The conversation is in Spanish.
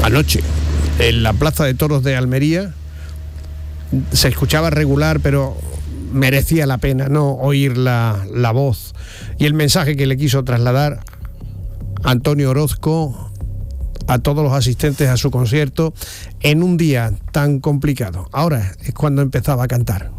anoche, en la Plaza de Toros de Almería, se escuchaba regular, pero merecía la pena no oír la voz y el mensaje que le quiso trasladar Antonio Orozco a todos los asistentes a su concierto en un día tan complicado. Ahora es cuando empezaba a cantar.